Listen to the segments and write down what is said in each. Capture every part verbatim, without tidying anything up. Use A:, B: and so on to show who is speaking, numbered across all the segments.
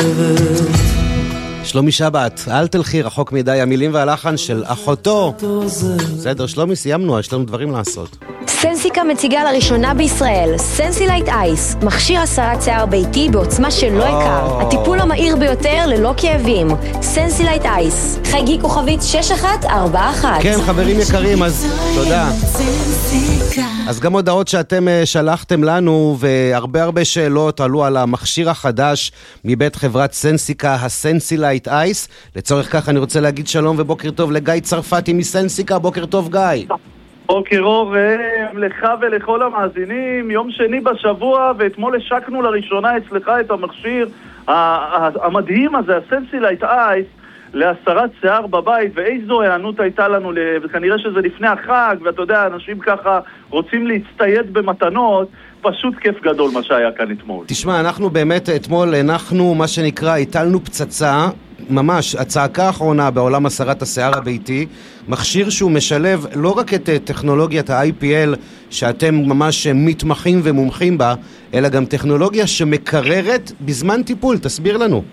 A: שלומי שבת, אל תלכי רחוק מדי, המילים והלחן של אחותו. בסדר, שלומי, סיימנו, יש לנו דברים לעשות.
B: סנסיקה מציגה לראשונה בישראל סנסילייט אייס, מכשיר הסרת שיער ביתי בעוצמה שלא הכר, הטיפול המהיר ביותר ללא כאבים. סנסילייט אייס, חייגי כוכבית שש אחת ארבע אחת.
A: כן, חברים יקרים, אז תודה. אז גם הודעות שאתם שלחתם לנו, והרבה הרבה שאלות עלו על המכשיר החדש מבית חברת סנסיקה, הסנסילייט אייס. לצורך כך אני רוצה להגיד שלום ובוקר טוב לגיא צרפתי מסנסיקה. בוקר טוב גיא.
C: בוקר אור לך ולכל המאזינים. יום שני בשבוע, ואתמול השקנו לראשונה אצלך את המכשיר המדהים הזה, הסנסילייט אייס, להסרת שיער בבית. ואיזו הענות הייתה לנו, וכנראה שזה לפני החג, ואתה יודע, אנשים ככה רוצים להצטייד במתנות. פשוט כיף גדול מה שהיה כאן אתמול.
A: תשמע, אנחנו באמת אתמול אנחנו מה שנקרא הטלנו פצצה, ממש הצעקה האחרונה בעולם הסרת השיער הביתי, מכשיר שהוא משלב לא רק את טכנולוגיית ה-איי פי אל שאתם ממש מתמחים ומומחים בה, אלא גם טכנולוגיה שמקררת בזמן טיפול. תסביר לנו.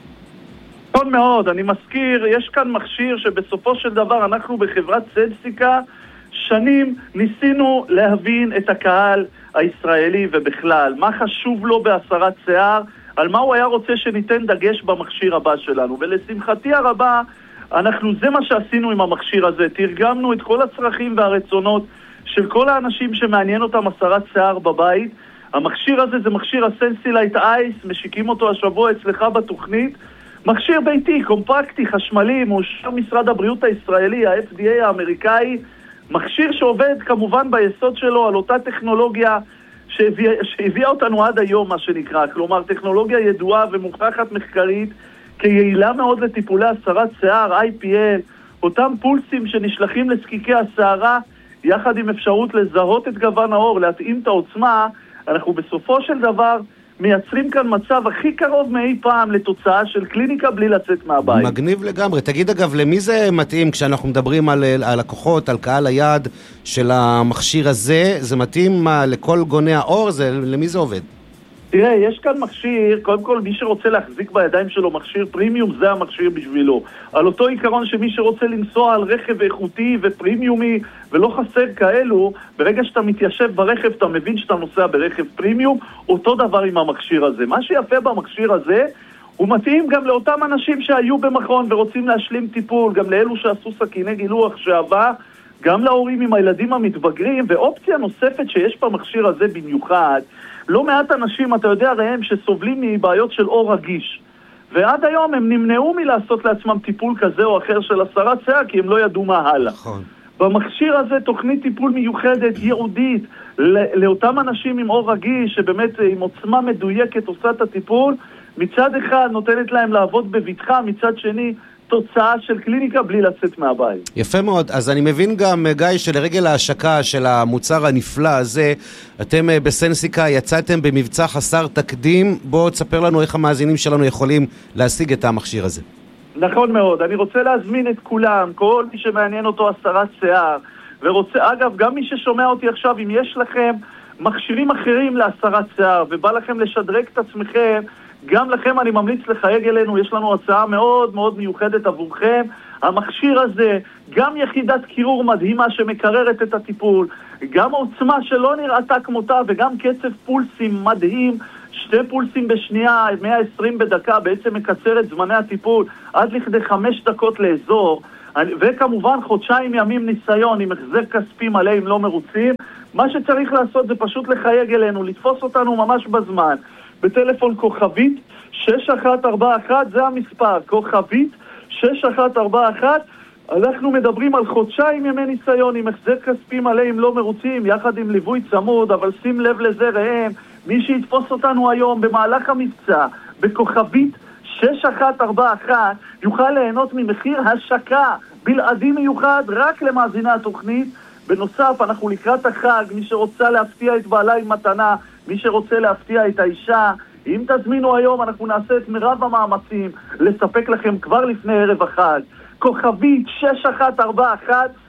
C: נכון מאוד, אני מזכיר, יש כאן מכשיר שבסופו של דבר אנחנו בחברת סנסיקה שנים ניסינו להבין את הקהל הישראלי ובכלל, מה חשוב לו בהסרת שיער, על מה הוא היה רוצה שניתן דגש במכשיר הבא שלנו. ולשמחתי הרבה, אנחנו, זה מה שעשינו עם המכשיר הזה. תרגמנו את כל הצרכים והרצונות של כל האנשים שמעניין אותם הסרת שיער בבית. המכשיר הזה זה מכשיר הסנסילייט אייס, משיקים אותו השבוע אצלך בתוכנית. מכשיר ביתי, קומפקטי, חשמלי, מאושר משרד הבריאות הישראלי, ה-אף די איי האמריקאי. מכשיר שעובד כמובן ביסוד שלו על אותה טכנולוגיה שהביאה, שהביאה אותנו עד היום, מה שנקרא. כלומר, טכנולוגיה ידועה ומוכחת מחקרית כיעילה מאוד לטיפולי הסרת שיער, איי פי אל, אותם פולסים שנשלחים לזקיקי השערה, יחד עם אפשרות לזהות את גוון האור, להתאים את העוצמה. אנחנו בסופו של דבר מייצרים כאן מצב הכי קרוב מאי פעם לתוצאה של קליניקה בלי לצאת מהבית.
A: מגניב לגמרי. תגיד אגב, למי זה מתאים כשאנחנו מדברים על הלקוחות, על קהל היעד של המכשיר הזה? זה מתאים מה, לכל גוני האור? זה, למי זה עובד?
C: תראה, יש כאן מכשיר, קודם כל מי שרוצה להחזיק בידיים שלו מכשיר פרימיום, זה המכשיר בשבילו. על אותו עיקרון שמי שרוצה לנסוע על רכב איכותי ופרימיומי ולא חסר כאלו, ברגע שאתה מתיישב ברכב אתה מבין שאתה נוסע ברכב פרימיום, אותו דבר עם המכשיר הזה. מה שיפה במכשיר הזה, הוא מתאים גם לאותם אנשים שהיו במכון ורוצים להשלים טיפול, גם לאלו שעשו סכיני גילוח שעבר, גם להורים עם הילדים המתבגרים. ואופציה נוספת שיש במכשיר הזה במיוחד, לא מעט אנשים, אתה יודע ראם, שסובלים מבעיות של אור רגיש. ועד היום הם נמנעו מלעשות לעצמם טיפול כזה או אחר של הסרת שיער, כי הם לא ידעו מה הלאה.
A: נכון.
C: במכשיר הזה תוכנית טיפול מיוחדת, ייעודית, לאותם אנשים עם אור רגיש, שבאמת עם עוצמה מדויקת עושה את הטיפול, מצד אחד נותנת להם לעבוד בביטחה, מצד שני תוצאה של קליניקה בלי לצאת מהבית.
A: יפה מאוד. אז אני מבין גם, גיא, שלרגל ההשקה של המוצר הנפלא הזה, אתם בסנסיקה יצאתם במבצע חסר תקדים. בואו תספר לנו איך המאזינים שלנו יכולים להשיג את המכשיר הזה.
C: נכון מאוד. אני רוצה להזמין את כולם, כל מי שמעניין אותו הסרת שיער, ורוצה, אגב, גם מי ששומע אותי עכשיו, אם יש לכם מכשירים אחרים להסרת שיער, ובא לכם לשדרג את עצמכם, גם לכם אני ממליץ לחייג אלינו. יש לנו הצעה מאוד מאוד מיוחדת עבורכם. המכשיר הזה, גם יחידת קירור מדהימה שמקררת את הטיפול, גם עוצמה שלא נראתה כמותה, וגם קצב פולסים מדהים, שתי פולסים בשנייה, מאה ועשרים בדקה, בעצם מקצר את זמני הטיפול עד לכדי חמש דקות לאזור, וכמובן חודשיים ימים ניסיון עם החזר כספי מלא אם לא מרוצים. מה שצריך לעשות זה פשוט לחייג אלינו, לתפוס אותנו ממש בזמן, בטלפון כוכבית שש אחת ארבע אחת, זה המספר, כוכבית שש אחת ארבע אחת. אנחנו מדברים על חודשיים ימי ניסיון עם החזר כספי מלא אם לא מרוצים, יחד עם ליווי צמוד. אבל שים לב לזה ראם, מי שיתפוס אותנו היום במהלך המבצע בכוכבית שש אחת ארבע אחת יוכל ליהנות ממחיר השקה בלעדי מיוחד רק למאזיני התוכנית. בנוסף, אנחנו לקראת החג, מי שרוצה להפתיע את בעלה עם מתנה, מי שרוצה להפתיע את האישה, אם תזמינו היום אנחנו נעשה את מרב המאמצים לספק לכם כבר לפני ערב החג. כוכבית שש אחת ארבע אחת,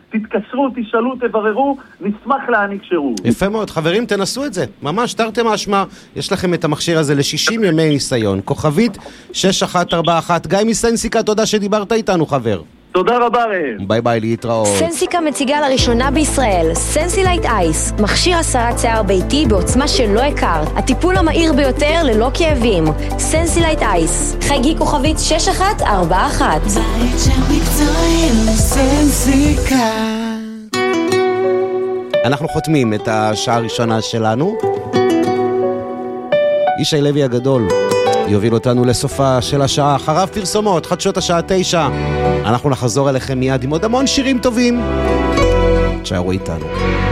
C: תתקשרו, תשאלו, תבררו, נשמח להעניק שירות.
A: יפה מאוד, חברים, תנסו את זה. ממש, תרתי משמע, יש לכם את המכשיר הזה ל-שישים ימי ניסיון. כוכבית שש אחת ארבע אחת. גיא מסנסיקה, תודה שדיברת איתנו, חבר.
C: תודה רבה ראם.
A: ביי ביי, להתראות.
B: סנסיקה מציגה לראשונה בישראל סנסילייט אייס, מכשיר הסרת שיער ביתי בעוצמה שלא הכר, הטיפול המהיר ביותר ללא כאבים. סנסילייט אייס, חייגי כוכבית שש אחת ארבע אחת.
D: בית של מקצועים סנסיקה.
A: אנחנו חותמים את השעה הראשונה שלנו. ישי לוי הגדול יוביל אותנו לסופה של השעה, אחריו פרסומות, חדשות השעה תשע. אנחנו נחזור אליכם מיד עם עוד המון שירים טובים. תשארו איתנו.